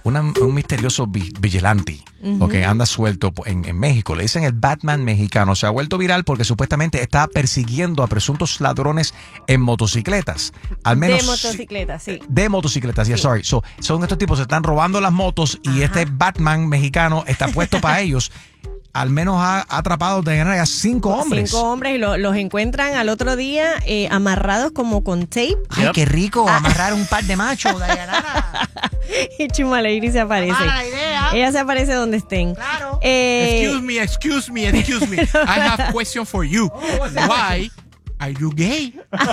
un misterioso vigilante, que anda suelto en México. Le dicen el Batman mexicano. Se ha vuelto viral porque supuestamente está persiguiendo a presuntos ladrones en motocicletas. Al menos, de motocicletas, sí. De motocicletas, yeah, sorry. Son estos tipos que están robando las motos y este Batman mexicano está puesto para ellos. Al menos ha atrapado a 5 hombres. 5 hombres y los encuentran al otro día amarrados como con tape. Ay, qué rico, amarrar un par de machos, Dayanara. Y Chumaleiri se aparece. Mala idea. Ella se aparece donde estén. Claro. Excuse me. I have a question for you. Why are you gay?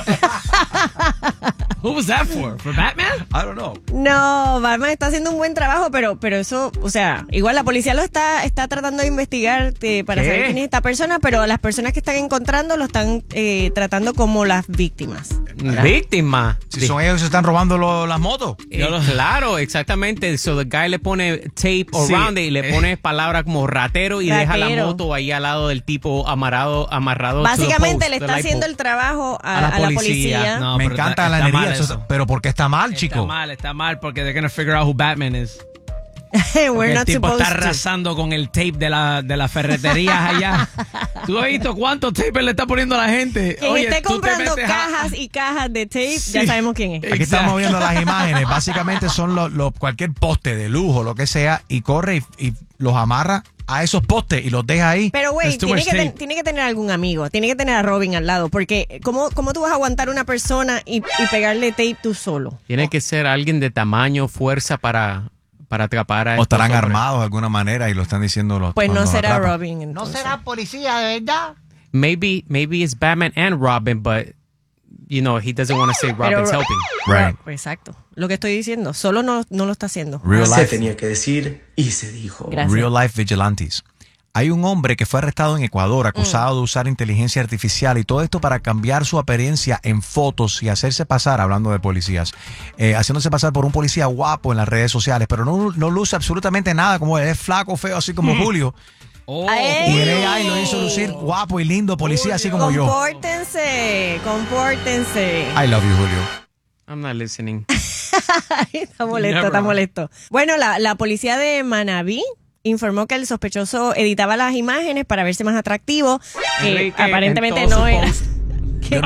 Who was that for? For Batman? I don't know. No, Batman está haciendo un buen trabajo, pero eso, o sea, igual la policía lo está tratando de investigar para saber quién es esta persona, pero las personas que están encontrando lo están tratando como las víctimas. Víctima. Si son ellos que se están robando las motos. Claro, exactamente. So the guy le pone tape around it y le pone palabras como ratero y deja la moto ahí al lado del tipo amarrado. Básicamente le está haciendo el trabajo a la policía. No, me encanta la energía, pero ¿por qué está mal, chico? Está mal porque they're gonna figure out who Batman is. We're el not tipo supposed está to. arrasando con el tape de las ferreterías allá. ¿Tú has visto cuántos tapes le está poniendo a la gente? Quien Oye, esté tú te comprando metes cajas y cajas de tape, ya sabemos quién es. Aquí estamos viendo las imágenes. Básicamente son cualquier poste de lujo, lo que sea, y corre y los amarra a esos postes y los deja ahí. Pero, güey, tiene que tener algún amigo. Tiene que tener a Robin al lado. Porque, ¿cómo tú vas a aguantar una persona y pegarle tape tú solo? Tiene que ser alguien de tamaño, fuerza para atrapar a O estarán estos hombres. armados de alguna manera y lo están diciendo los. Pues no cuando será atrapan. Robin, No entonces. será policía, de verdad. Maybe it's Batman and Robin, but he doesn't want to say Robin's helping. Right. Exacto. Lo que estoy diciendo. Solo no lo está haciendo. Real Se life, tenía que decir y se dijo. Gracias. real life vigilantes. Hay un hombre que fue arrestado en Ecuador acusado de usar inteligencia artificial y todo esto para cambiar su apariencia en fotos y hacerse pasar, hablando de policías, haciéndose pasar por un policía guapo en las redes sociales, pero no luce absolutamente nada, como él es flaco, feo, así como Julio. ¡Ay! Y el AI lo hizo lucir guapo y lindo policía, así como yo. Compórtense. I love you, Julio. I'm not listening. Está molesto. Bueno, la policía de Manabí informó que el sospechoso editaba las imágenes para verse más atractivo, que Enrique, aparentemente en todo no su era. post. ¿Qué?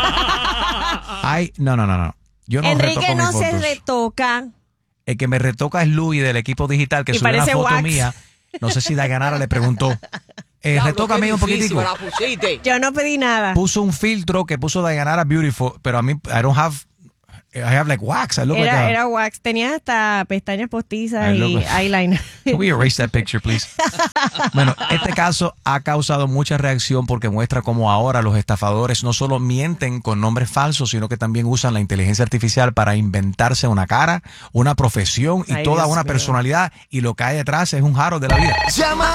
No. Yo no Enrique retoco no mis se fotos. retoca. El que me retoca es Louis del equipo digital, que Y subió una parece foto wax. mía. No sé si Dayanara le preguntó. Retócame un poquitico. Yo no pedí nada. Puso un filtro que puso Dayanara Beautiful, pero a mí, I have like wax. I look like a... Era wax. Tenías hasta pestañas postizas I y look- eyeliner. Can we erase that picture, please? Bueno, este caso ha causado mucha reacción porque muestra cómo ahora los estafadores no solo mienten con nombres falsos, sino que también usan la inteligencia artificial para inventarse una cara, una profesión y Ay, toda Dios una mío. personalidad. Y lo que hay detrás es un jarro de la vida.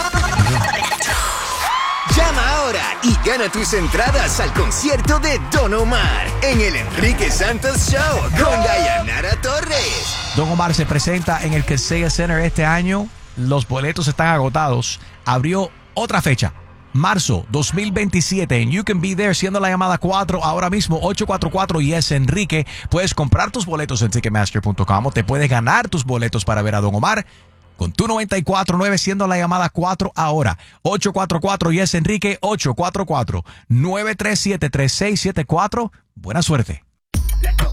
Llama ahora y gana tus entradas al concierto de Don Omar en el Enrique Santos Show con Dayanara Torres. Don Omar se presenta en el Kaseya Center este año. Los boletos están agotados. Abrió otra fecha. Marzo 2027 en You Can Be There, siendo la llamada 4 ahora mismo 844 Yes Enrique. Puedes comprar tus boletos en Ticketmaster.com o te puedes ganar tus boletos para ver a Don Omar con tu 94.9, siendo la llamada 4 ahora 844 Yes Enrique, 844-937-3674. Buena suerte.